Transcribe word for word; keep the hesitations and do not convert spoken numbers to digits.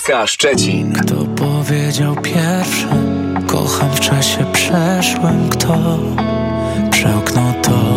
S K Szczecin. Kto powiedział pierwszy? Kocham w czasie przeszłym. Kto przełknął to?